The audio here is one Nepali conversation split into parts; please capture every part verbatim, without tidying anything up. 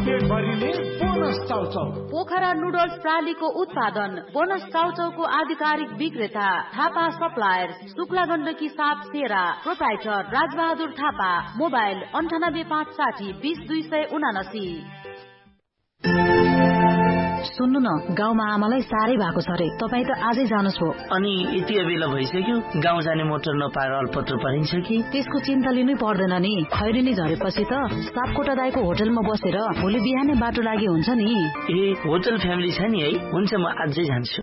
पेटभरिले बोनस चाउचाउ। पोखरा नुडल्स प्रालीको उत्पादन बोनस चाउचाउको आधिकारिक विक्रेता थापा सप्लायर्स, शुक्ला गण्डकी सात सेरा, प्रोप्राइटर राजबहादुर थापा। मोबाइल अन्ठानब्बे पाँच साठी बीस दुई सय उनासी। सुन्नु न, गाउँमा आमालाई साह्रै भएको छ रे, तपाईँ त आजै जानुहोस् हो। अनि यति बेला भइसक्यो, गाउँ जाने मोटर नपाएर अल्पत्र परिन्छ कि? त्यसको चिन्ता लिनै पर्दैन नि। खैरेनी झरेपछि त सापकोटा दाइको होटलमा बसेर भोलि बिहानै बाटो लागि हुन्छ नि। ए, होटल फ्यामिली छ नि है? हुन्छ, म आजै जान्छु।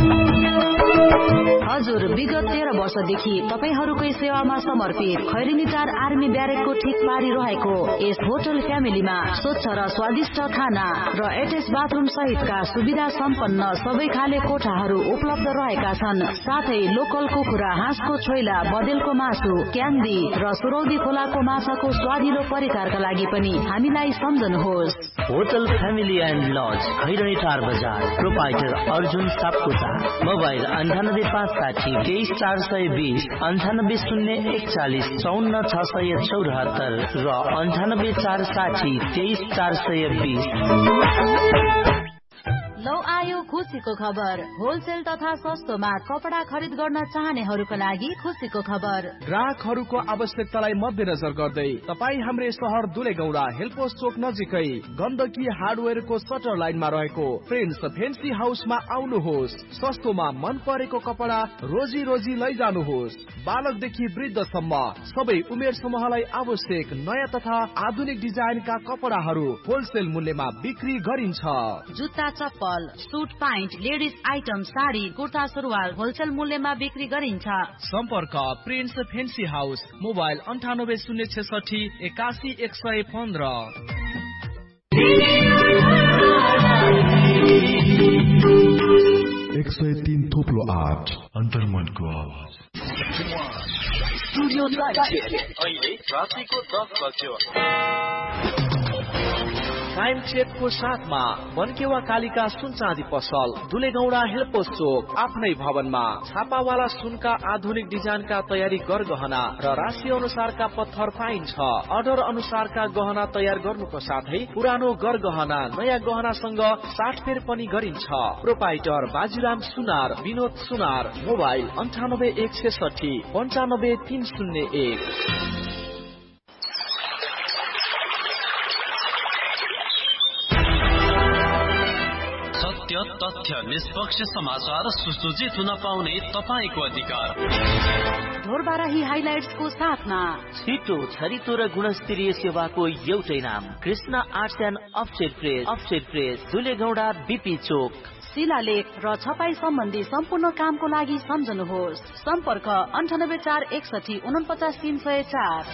हजुर, विगत तेह्र वर्षदेखि तपाईँहरूकै सेवामा समर्पित खैरेनी चार आर्मी ब्यारेकको ठिक पारिरहेको यस होटल फ्यामिलीमा स्वच्छ र स्वादिष्ट खाना र एटेच बाथरुम सहितका सुविधा सम्पन्न सबै खाले कोठाहरू उपलब्ध रहेका छन्। साथै लोकल कुखुरा, हाँसको छोइला, बदेलको मासु, क्यान्डी र सुरौदी खोलाको माछाको स्वादिलो परिकारका लागि पनि हामीलाई सम्झनुहोस्। Hotel family and lodge, Khairani चार बजार, प्रोप्राइटर अर्जुन सापकोटा। मोबाइल अन्ठानब्बे पाँच साठी तेइस चार सय बीस, अन्ठानब्बे शून्य एकचालिस चौन्न छ सय चौरात्तर र अन्ठानब्बे चार साठी तेइस चार सय बीस। लौ आयो खुसीको खबर। होलसेल तथा सस्तोमा कपडा खरिद गर्न चाहनेहरूका लागि खुसीको खबर। ग्राहकहरूको आवश्यकतालाई मध्यनजर गर्दै तपाईँ हाम्रै सहर दुलेगौडा हेल्पोस चोक नजिकै गण्डकी हार्डवेयरको सटर लाइनमा रहेको प्रिन्स फेन्सी हाउसमा आउनुहोस्। सस्तोमा मन परेको कपडा रोजी रोजी लैजानुहोस्। बालकदेखि वृद्धसम्म सबै उमेर समूहलाई आवश्यक नयाँ तथा आधुनिक डिजाइनका कपडाहरू होलसेल मूल्यमा बिक्री गरिन्छ। जुत्ता, चप्पल, suit pant, ladies item, sari, kurta, सुरुवाल होलसेल मूल्यमा बिक्री गरिन्छ। सम्पर्क प्रिन्स फेन्सी हाउस। मोबाइल अन्ठानब्बे शून्य छेसठी एकासी एक सय पन्ध्र। एक सय तीन थोप्लो आठ अन्तर्मनको आवाज। स्टुडियो अहिले रातिको दस बज्यो। टाइम चेकको साथमा बनकेवा कालिका सुन चाँदी पसल, दुलेगौडा हेल्पोस चोक, आफ्नै भवनमा छापावाला सुनका आधुनिक डिजाइनका तयारी गरगहना र राशि अनुसारका पत्थर पाइन्छ। अर्डर अनुसारका गहना तयार गर्नुको साथै पुरानो गरगहना नयाँ गहनासँग साटफेर पनि गरिन्छ। प्रोप्राइटर बाजुराम सुनार, विनोद सुनार। मोबाइल अन्ठानब्बे एक छेसठी पन्चानब्बे तीन शून्य एक। तथ्य, निष्पक्ष समाचार, सुसूचित हुन पाउने तपाईको अधिकार। ढोरबाराही हाइलाइट्सको साथमा छिटो, छरितो र गुणस्तरीय सेवाको एउटै नाम, Krishna arts and offset press. Offset press, दुलेगौडा BP चोक। शिलालेख र छपाई सम्बन्धी सम्पूर्ण कामको लागि सम्झनुहोस्। सम्पर्क अन्ठानब्बे चार एकसठी उनपचास तीन सय चार।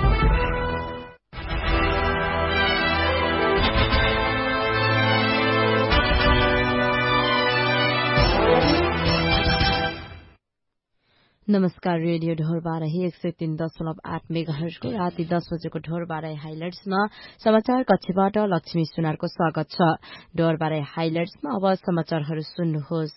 नमस्कार, रेडियो ढोरबाराही एक सय तीन दशमलव आठ मेगाहर्जको राति दस बजेको ढोरबाराही हाइलाइट्समा समाचार कक्षबाट लक्ष्मी सुनारको स्वागत छ। ढोरबाराही हाइलाइट्समा अब समाचारहरू सुन्नुहोस्।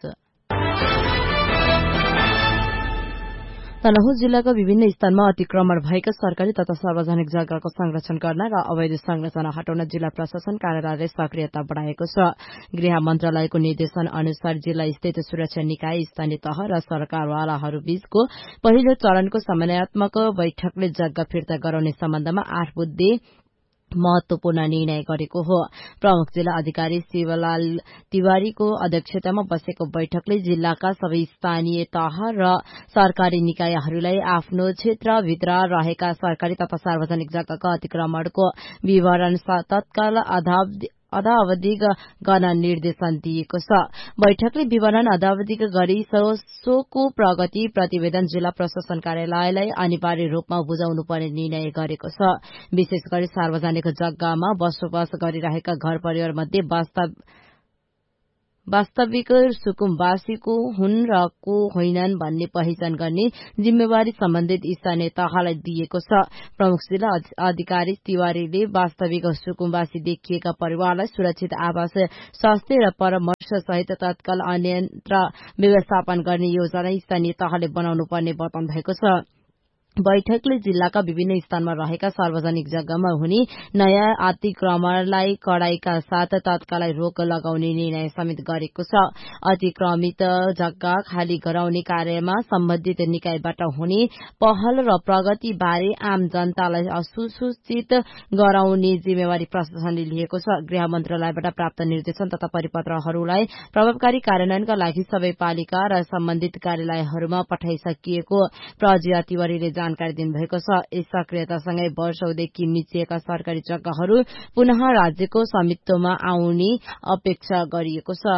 तनहुँ जिल्लाको विभिन्न स्थानमा अतिक्रमण भएका सरकारी तथा सार्वजनिक जग्गाको संरक्षण गर्न र अवैध संरचना हटाउन जिल्ला प्रशासन कार्यालयले सक्रियता बढ़ाएको छ। गृह मन्त्रालयको निर्देशन अनुसार जिल्ला स्थित सुरक्षा निकाय, स्थानीय तह र सरकारवालाहरू बीचको पहिलो चरणको समन्वयात्मक बैठकले जग्गा फिर्ता गराउने सम्बन्धमा आठ बुद्धे महत्वपूर्ण निर्णय गरेको हो। प्रमुख जिल्ला अधिकारी शिवलाल तिवारीको अध्यक्षतामा बसेको बैठकले जिल्लाका सबै स्थानीय तह र सरकारी निकायहरूलाई आफ्नो क्षेत्रभित्र रहेका सरकारी तथा सार्वजनिक जग्गाका अतिक्रमणको विवरण तत्काल अधावधि गर्न निर्देशन दिएको छ। बैठकले विवरण अधावधि गरी सोको प्रगति प्रतिवेदन जिल्ला प्रशासन कार्यालयलाई अनिवार्य रूपमा बुझाउनु पर्ने निर्णय गरेको छ। विशेष गरी सार्वजनिक जग्गामा बसोबास गरिरहेका घर परिवार मध्ये वास्तव वास्तविक सुकुम्बासीको हुन् र को होइनन् भन्ने पहिचान गर्ने जिम्मेवारी सम्बन्धित स्थानीय तहलाई दिएको छ। प्रमुख जिल्ला अधिकारी तिवारीले वास्तविक सुकुम्बासी देखिएका परिवारलाई सुरक्षित आवास, स्वास्थ्य र परामर्श सहित तत्काल अन्यत्र व्यवस्थापन गर्ने योजना स्थानीय तहले बनाउनु पर्ने बताउनु भएको छ। बैठकले जिल्लाका विभिन्न स्थानमा रहेका सार्वजनिक जग्गामा हुने नयाँ अतिक्रमणलाई कडाईका साथ तत्कालै रोक लगाउने निर्णय समेत गरेको छ। अतिक्रमित जग्गा खाली गराउने कार्यमा सम्बन्धित निकायबाट हुने पहल र प्रगति बारे आम जनतालाई सुसूचित गराउने जिम्मेवारी प्रशासनले लिएको छ। गृह मन्त्रालयबाट प्राप्त निर्देशन तथा परिपत्रहरूलाई प्रभावकारी कार्यान्वयनका लागि सबै पालिका र सम्बन्धित कार्यालयहरूमा पठाइसकिएको प्रज्या तिवारीले जानकारी दिनुभएको छ। यस सक्रियतासँगै वर्षौंदेखि मिचिएका सरकारी जग्गाहरू पुनः राज्यको स्वामित्वमा आउने अपेक्षा गरिएको छ।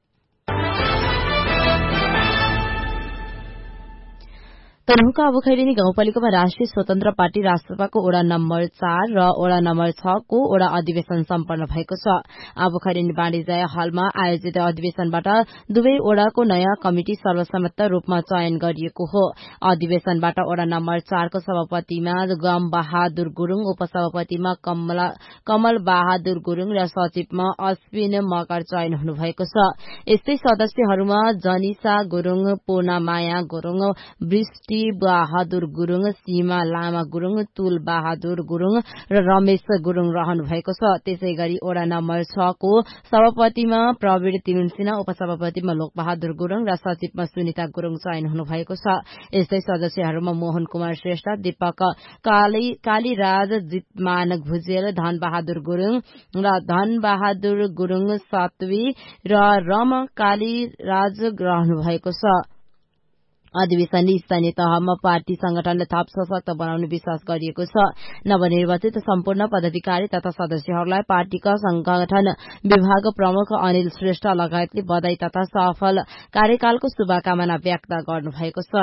तनहुका अबुखैरेनी गाउँपालिकामा राष्ट्रिय स्वतन्त्र पार्टी राष्ट्रसभाको ओडा नम्बर चार र ओडा नम्बर छ को ओडा अधिवेशन सम्पन्न भएको छ। अबुखैरेनी वाणिज्य हलमा आयोजित अधिवेशनबाट दुवै ओडाको नयाँ कमिटी सर्वसम्मत रूपमा चयन गरिएको हो। अधिवेशनबाट ओडा नम्बर चारको सभापतिमा गम बहादुर गुरूङ, उपसभापतिमा कमल बहादुर गुरूङ र सचिवमा अश्विन मगर चयन हुनुभएको छ। यस्तै सदस्यहरूमा जनिसा गुरूङ, पोना माया गुरूङ, वृष्टि बहादुर गुरूङ, सीमा लामा गुरूङ, तुल बहादुर गुरूङ र रमेश गुरूङ रहनु भएको छ। त्यसै गरी ओडा नम्बर छ को सभापतिमा प्रवीण तिरुन सिन्हा, उपसभापतिमा लोकबहादुर गुरूङ र सचिवमा सुनिता गुरूङ चयन हुनुभएको छ। यस्तै सदस्यहरूमा मोहन कुमार श्रेष्ठ, दीपक कालीराज, जितमान भुजेल, धनबहादुर गुरूङ र धनबहादुर गुरूङ सातवी र रम कालीराज रहनु भएको छ। अधिवेशनले स्थानीय तहमा पार्टी संगठनलाई थप सशक्त बनाउने विश्वास गरिएको छ। नवनिर्वाचित सम्पूर्ण पदाधिकारी तथा सदस्यहरूलाई पार्टीका संगठन विभाग प्रमुख अनिल श्रेष्ठ लगायतले बधाई तथा सफल कार्यकालको शुभकामना व्यक्त गर्नुभएको छ।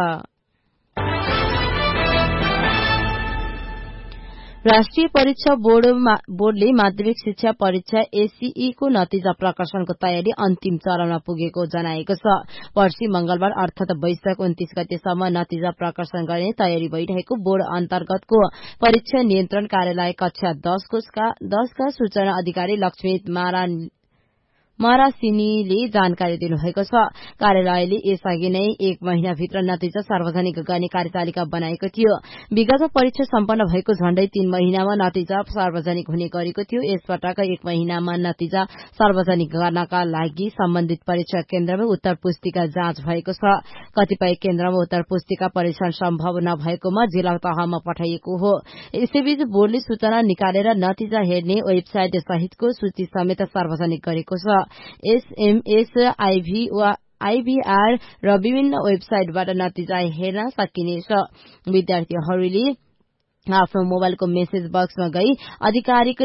राष्ट्रिय परीक्षा बोर्डले माध्यमिक शिक्षा परीक्षा एसीई को नतिजा प्रकाशनको तयारी अन्तिम चरणमा पुगेको जनाएको छ। पर्सि मंगलबार अर्थात वैशाख उन्तीस गतेसम्म नतिजा प्रकाशन गर्ने तयारी भइरहेको बोर्ड अन्तर्गतको परीक्षा नियन्त्रण कार्यालय कक्षा दस का सूचना अधिकारी लक्ष्मी मारा मारासिनीले जानकारी दिनुभएको छ। कार्यालयले यसअघि नै एक महिनाभित्र नतिजा सार्वजनिक गर्ने कार्यतालिका बनाएको थियो। विगतमा परीक्षा सम्पन्न भएको झण्डै तीन महिनामा नतिजा सार्वजनिक हुने गरेको थियो। यसपटक एक महिनामा नतिजा सार्वजनिक गर्नका लागि सम्बन्धित परीक्षा केन्द्रमा उत्तर पुस्तिका जाँच भएको छ। कतिपय केन्द्रमा उत्तर पुस्तिका परीक्षण सम्भव नभएकोमा जिल्ला तहमा पठाइएको हो। यसैबीच बोर्डले सूचना निकालेर नतिजा हेर्ने वेबसाइट सहितको सूची समेत सार्वजनिक गरेको छ। एसएमएस, आईभीआर र विभिन्न वेबसाइटबाट नतिजा हेर्न सकिनेछ। विद्यार्थीहरूले आफ्नो मोबाइलको मेसेज बक्समा गई आधिकारिक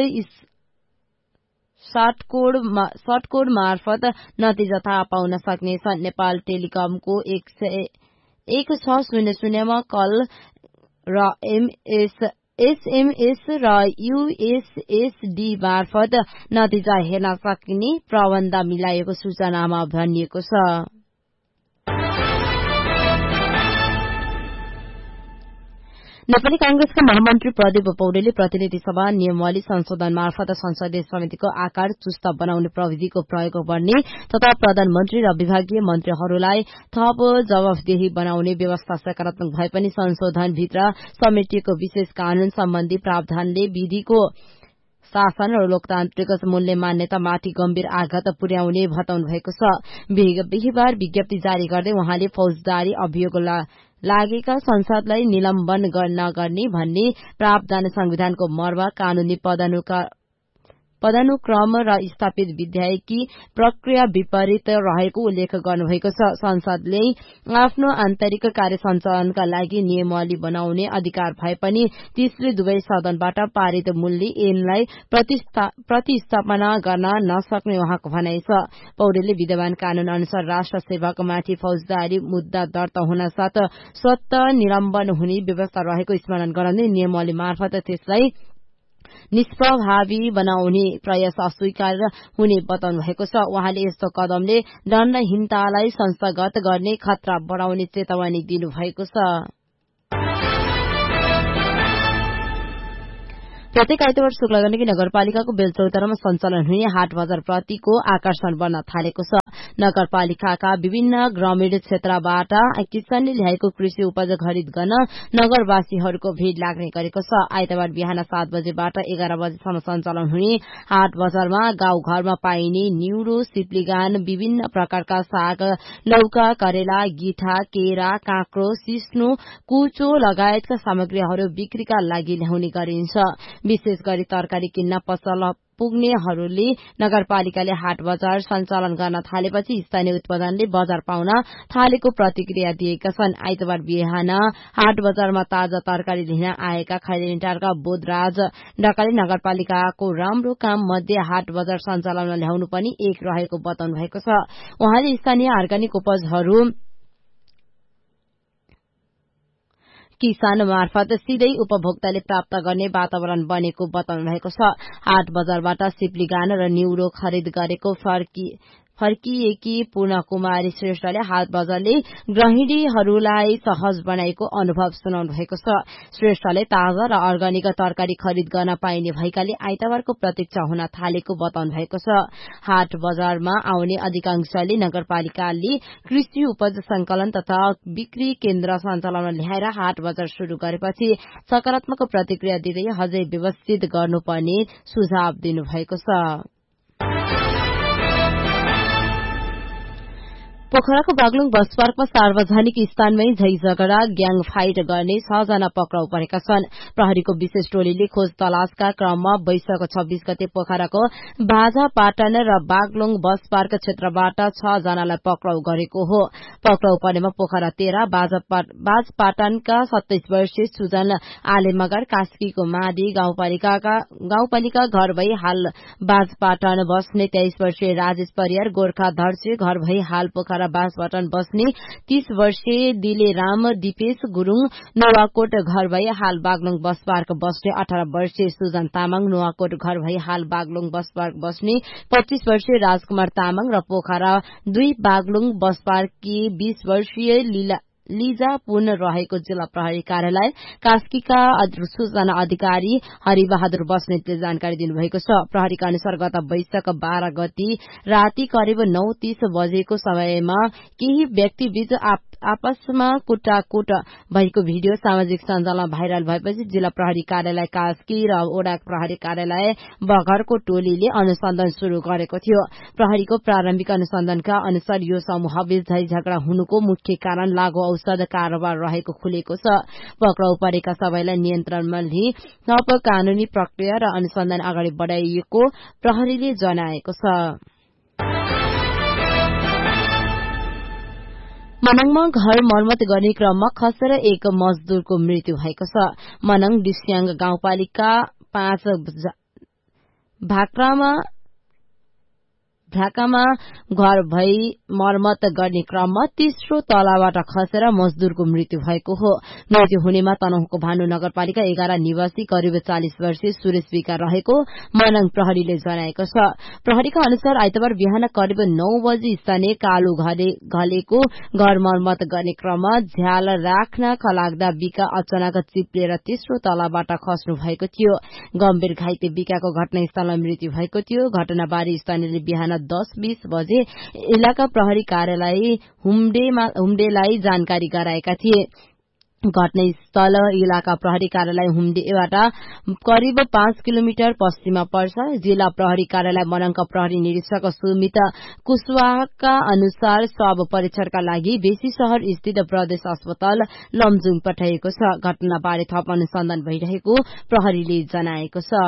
सर्टकोड मार्फत नतिजा थाहा पाउन सक्नेछ। नेपाल टेलिकमको एक छ शून्य शून्यमा कल र एमएस एसएमएस र यूएसएसडी मार्फत नतिजा हेर्न सकिने प्रबन्ध मिलाएको सूचनामा भनिएको छ। नेपाली कांग्रेसका महामन्त्री प्रदीप पौडेलले प्रतिनिधि सभा नियमावली संशोधन मार्फत संसदीय समितिको आकार चुस्त बनाउने प्रविधिको प्रयोग गर्ने तथा प्रधानमन्त्री र विभागीय मन्त्रीहरूलाई थप जवाफदेही बनाउने व्यवस्था सकारात्मक भए पनि संशोधनभित्र समेटिएको विशेष कानून सम्बन्धी प्रावधानले विधिको शासन र लोकतान्त्रिक मूल्य मान्यतामाथि गम्भीर आघात पुर्याउने बताउनु भएको छ। बिहिबार विज्ञप्ति जारी गर्दै उहाँले फौजदारी अभियोग लागेका संसदलाई निलम्बन नगर्ने भन्ने प्रावधान संविधानको मर्म, कानूनी पदानुक्रम र स्थापित विधायकी प्रक्रिया विपरीत रहेको उल्लेख गर्नुभएको छ। संसदले आफ्नो आन्तरिक कार्य सञ्चालनका लागि नियमावली बनाउने अधिकार भए पनि तीसरे दुवै सदनबाट पारित मूल्य ऐनलाई प्रतिस्थापना गर्न नसक्ने उहाँको भनाइ छ। पौडेलले विद्यमान कानून अनुसार राष्ट्र सेवाकमाथि फौजदारी मुद्दा दर्ता हुन साथ स्वत निलम्बन हुने व्यवस्था रहेको स्मरण गराउँदै नियमावली मार्फत त्यसलाई निष्प्रभावी बनाउने प्रयास अस्वीकार हुने बताउनु भएको छ। उहाँले यस्तो कदमले दण्डहीनतालाई संस्थागत गर्ने खतरा बढाउने चेतावनी दिनुभएको छ। प्रत्येक आइतबार शुक्ला गण्डकी नगरपालिकाको बेलचौतारामा सञ्चालन हुने हाट बजार प्रतिको आकर्षण बन्न थालेको छ। नगरपालिकाका विभिन्न ग्रामीण क्षेत्रबाट किसानले ल्याएको कृषि उपज खरिद गर्न नगरवासीहरूको भीड़ लाग्ने गरेको छ। आइतबार बिहान सात बजेबाट एघार बजेसम्म सञ्चालन हुने हाट बजारमा गाउँ घरमा पाइने न्यूरो, सिप्लिगान, विभिन्न प्रकारका साग, लौका, करेला, गिठा, केरा, काँक्रो, सिस्नो, कुचो लगायतका सामग्रीहरू बिक्रीका लागि ल्याउने गरिन्छ। विशेष गरी तरकारी किन्न पसल पुग्नेहरूले नगरपालिकाले हाट बजार सञ्चालन गर्न थालेपछि स्थानीय उत्पादनले बजार पाउन थालेको प्रतिक्रिया दिएका छन्। आइतबार बिहान हाट बजारमा ताजा तरकारी लिन आएका खैरेनीटारका बोधराज ढकालले नगरपालिकाको राम्रो काम मध्ये हाट बजार सञ्चालनमा ल्याउनु पनि एक रहेको बताउनु भएको छ। उहाँले स्थानीय अर्ग्यानिक उपजहरू किसान मार्फत सिधै उपभोक्ताले प्राप्त गर्ने वातावरण बनेको बताउनु भएको छ। हाट बजारबाट सिप्लिगान र न्यूरो खरिद गरेको फर्की फर्किएकी पूर्ण कुमारी श्रेष्ठले हाट बजारले गृहिणीहरूलाई सहज बनाएको अनुभव सुनाउनु भएको छ। श्रेष्ठले ताजा र अर्ग्यानिक तरकारी खरिद गर्न पाइने भएकाले आइतबारको प्रतीक्षा हुन थालेको बताउनु भएको छ। हाट बजारमा आउने अधिकांशले नगरपालिकाले कृषि उपज संकलन तथा बिक्री केन्द्र सञ्चालनमा ल्याएर हाट बजार शुरू गरेपछि सकारात्मक प्रतिक्रिया दिँदै अझै व्यवस्थित गर्नुपर्ने सुझाव दिनुभएको छ। पोखराको बागलुङ बस पार्कमा सार्वजनिक स्थानमै झै झगडा ग्याङ फाइट गर्ने छ जना पक्राउ परेका छन्। प्रहरीको विशेष टोलीले खोज तलासका क्रममा वैशाख छब्बीस गते पोखराको बाजा पाटन र बागलुङ बस पार्क क्षेत्रबाट छ जनालाई पक्राउ गरेको हो। पक्राउ परेमा पोखरा तेह्र, बाज पाटनका सत्ताइस वर्षीय सुजन आले मगर, कास्कीको मादी गाउँपालिकाका गाउँपालिका घर भई हाल बाज पाटन बस्ने तेइस वर्षीय राजेश परियार, गोर्खा धर्से घर भई हाल पोखरा बासपाटन बस्ने तीस वर्षीय दिलेराम दिपेश गुरूङ, नुवाकोट घर भई हाल बागलुङ बस पार्क बस्ने अठारह वर्षीय सुजन तामाङ, नुवाकोट घर भई हाल बागलुङ बस पार्क बस्ने पच्चीस वर्षीय राजकुमार तामाङ र पोखरा दुई बागलुङ बस पार्ककी बीस वर्षीय लीला लिजा पुन रहेको जिल्ला प्रहरी कार्यालय कास्कीका सूचना अधिकारी हरिबहादुर बस्नेतले जानकारी दिनुभएको छ। प्रहरीका अनुसार गत वैशाख बाह्र गति राति करिब नौ तीस बजेको समयमा केही व्यक्ति बीच आपसमा कुटाकुट भएको भिडियो सामाजिक सञ्जालमा भाइरल भएपछि जिल्ला प्रहरी कार्यालय कास्की र ओडा प्रहरी कार्यालय बगरको टोलीले अनुसन्धान शुरू गरेको थियो। प्रहरीको प्रारम्भिक अनुसन्धानका अनुसार यो समूहबीच झै झगडा हुनुको मुख्य कारण लागू औषध कारोबार रहेको खुलेको छ। पक्राउ परेका सबैलाई नियन्त्रणमा लिई थप कानूनी प्रक्रिया र अनुसन्धान अगाडि बढ़ाइएको प्रहरीले जनाएको छ। मनाङमा घर मर्मत गर्ने क्रममा खसेर एक मजदूरको मृत्यु भएको छ। मनाङ डिस्याङ गाउँपालिका पाँच भाक्रामा ढाकामा घर भई मर्मत गर्ने क्रममा तेस्रो तलाबाट खसेर मजदूरको मृत्यु भएको हो। मृत्यु हुनेमा तनहुको भानु नगरपालिका एघार निवासी करिब चालिस वर्षीय सुरेश विका रहेको मनाङ प्रहरीले जनाएको छ। प्रहरीका अनुसार आइतबार बिहान करिब नौ बजी स्थानीय कालो घलेको घर मर्मत गर्ने क्रममा झ्याल राख्न खलाग्दा विका अचानक चिप्लेर तेस्रो तलाबाट खस्नु भएको थियो। गम्भीर घाइते विकाको घटनास्थलमा मृत्यु भएको थियो। घटनाबारे स्थानीयले बिहान दस बीस बजे इलाका प्रहरी कार्यालय हुम्डेलाई जानकारी गराएका थिए। घटनास्थल इलाका प्रहरी कार्यालय हुम्डेबाट करिब पाँच किलोमिटर पश्चिममा पर्छ। जिल्ला प्रहरी कार्यालय मनाङका प्रहरी निरीक्षक सुमित कुशवाहाका अनुसार शव परीक्षणका लागि बेसी शहर स्थित प्रदेश अस्पताल लमजुङ पठाइएको छ। घटनाबारे थप अनुसन्धान भइरहेको प्रहरीले जनाएको छ।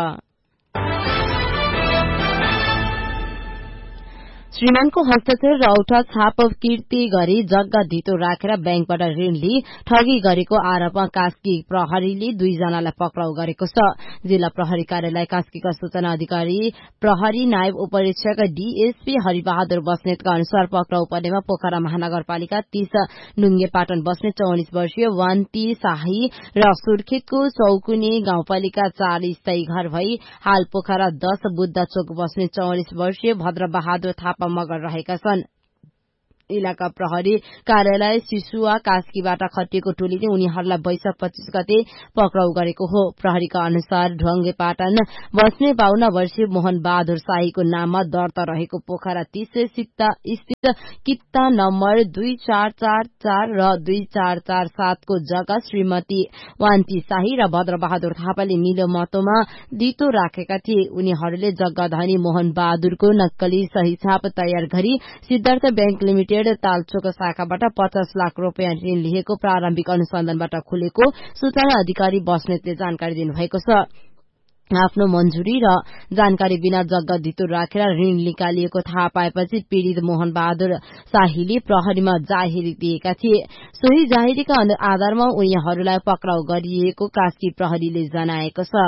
श्रीमानको हस्ताक्षर र औठा छाप कीर्ति गरी जग्गा धितो राखेर ब्याङ्कबाट ऋण लिई ठगी गरेको आरोपमा कास्की प्रहरीले दुईजनालाई पक्राउ गरेको छ। जिल्ला प्रहरी कार्यालय कास्कीका सूचना अधिकारी प्रहरी नायब उपरीक्षक डीएसपी हरिबहादुर बस्नेतका अनुसार पक्राउ पर्नेमा पोखरा महानगरपालिका तीस नुङ्गे पाटन बस्ने चौवालिस वर्षीय वान्ती शाही र सुर्खेतको चौकुने गाउँपालिका चार स्थायी घर भई हाल पोखरा दश बुद्ध चोक बस्ने चौवालिस वर्षीय भद्र बहादुर थापा मगर रहेका छन्। इलाका प्रहरी कार्यालय सिसुवा कास्कीबाट खटिएको टोलीले उनीहरूलाई वैशाख पच्चीस गते पक्राउ गरेको हो। प्रहरीका अनुसार ढुङ्गेपाटन बस्ने बाउन्न वर्षीय मोहन बहादुर शाहीको नाममा दर्ता रहेको पोखरा तीस स्थित कित्ता नम्बर दुई चार चार चार र दुई चार चार सातको जग्गा श्रीमती वान्ती शाही र भद्रबहादुर थापाले मिलो मतोमा दितो राखेका थिए। उनीहरूले जग्गाधनी मोहन बहादुरको नक्कली सही छाप तयार गरी सिद्धार्थ बैंक लिमिटेड तालचोक शाखाबाट पचास लाख रूपियाँ ऋण लिएको प्रारम्भिक अनुसन्धानबाट खुलेको सूचना अधिकारी बस्नेतले जानकारी दिनुभएको छ। आफ्नो मंजूरी र जानकारी बिना जग्गा धितो राखेर ऋण निकालिएको थाहा पाएपछि पीड़ित मोहन बहादुर शाहीले प्रहरीमा जाहेरी दिएका थिए। सोही जाहेरीका आधारमा उनीहरूलाई पक्राउ गरिएको कास्की प्रहरीले जनाएको छ।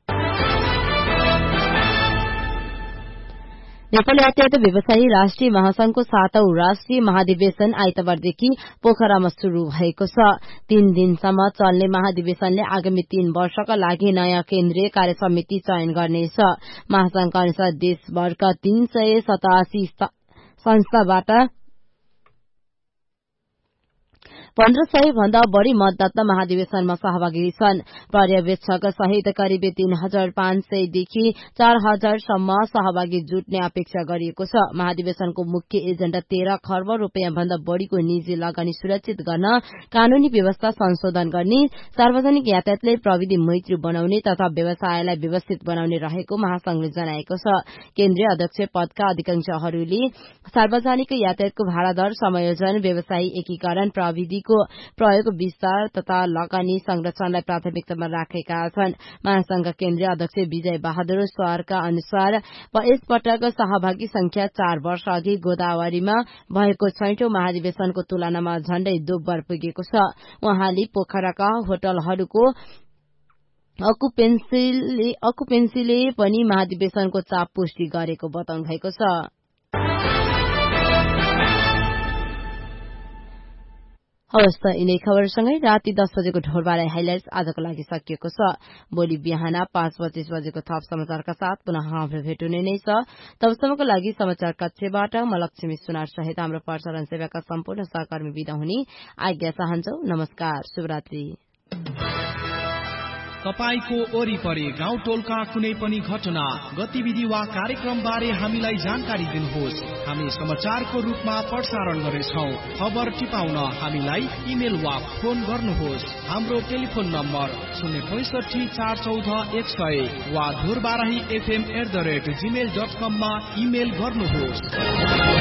नेपाल यातायात व्यवसायी राष्ट्रिय महासंघको सातौं राष्ट्रिय महाधिवेशन आइतबारदेखि पोखरामा शुरू भएको छ। तीन दिनसम्म चल्ने महाधिवेशनले आगामी तीन वर्षका लागि नयाँ केन्द्रीय कार्य समिति चयन गर्नेछ। महासंघका अनुसार देशभरका तीन सय सतासी संस्थाबाट पन्ध्र सय भन्दा बढ़ी मतदाता महाधिवेशनमा सहभागी छन्। पर्यवेक्षक सहित करिब तीन हजार पाँच सयदेखि चार हजारसम्म सहभागी जुट्ने अपेक्षा गरिएको छ। महाधिवेशनको मुख्य एजेण्डा तेह्र खर्ब रूपियाँ भन्दा बढ़ीको निजी लगानी सुरक्षित गर्न, कानूनी व्यवस्था संशोधन गर्ने, सार्वजनिक यातायातलाई प्रविधि मैत्री बनाउने तथा व्यवसायलाई व्यवस्थित बनाउने रहेको महासंघले जनाएको छ। केन्द्रीय अध्यक्ष पदका अधिकांशहरूले सार्वजनिक यातायातको भाडा दर समायोजन, व्यवसायी एकीकरण, प्रविधि प्रयोग विस्तार तथा लगानी संरक्षणलाई प्राथमिकतामा राखेका छन्। महासंघका केन्द्रीय अध्यक्ष विजय बहादुर स्वारका अनुसार यसपटक सहभागी संख्या चार वर्ष अघि गोदावरीमा भएको छैटौं महाधिवेशनको तुलनामा झण्डै दोब्बर पुगेको छ। उहाँले पोखराका होटलहरूको अकुपेन्सीले पनि महाधिवेशनको चाप पुष्टि गरेको बताउनु भएको छ। हवस् त यिनै खबरसँगै राति दस बजेको ढोरबारे हाइलाइट्स आजको लागि सकिएको छ। भोलि बिहान पाँच पच्चीस बजेको थप समाचारका साथ पुनः हाम्रो भेट हुने नै छ। तबसम्मको लागि समाचार कक्षबाट म लक्ष्मी सुनार सहित हाम्रो प्रसारण सेवाका सम्पूर्ण सहकर्मी बिदा हुने आज्ञा चाहन्छौ। नमस्कार, शुभरात्रि। तपाईको वरिपरि गाउँ टोलका कुनै पनि घटना, गतिविधि वा कार्यक्रम बारे हामीलाई जानकारी दिनुहोस्। हामी समाचारको रूपमा प्रसारण गर्नेछौँ। खबर टिपाउन हामीलाई इमेल वा फोन गर्नुहोस्। हाम्रो टेलिफोन नम्बर शून्य पैंसठी चार चौध एक सय वा धुरबाराही FM at the rate Gmail dot कममा इमेल गर्नुहोस्।